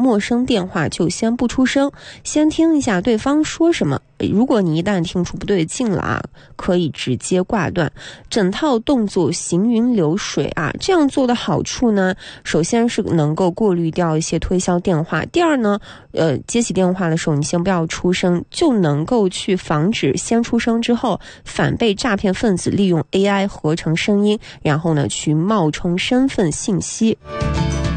陌生电话就先不出声，先听一下对方说什么。如果你一旦听出不对劲了啊，可以直接挂断，整套动作行云流水啊。这样做的好处呢，首先是能够过滤掉一些推销电话，第二呢，接起电话的时候你先不要出声，就能够去防止先出声之后反被诈骗分子利用 AI 合成声音，然后呢去冒充身份信息。